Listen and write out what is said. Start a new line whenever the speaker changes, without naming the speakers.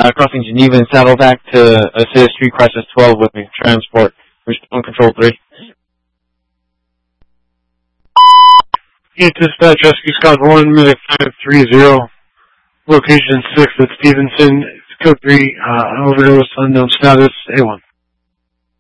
crossing Geneva and Saddleback to assist Street Crisis 12 with me. Transport. On Control 3.
Dispatch Rescue Squad 1, Medic 530. Location 6 at Stevenson. Code 3, overdose, unknown status, A1.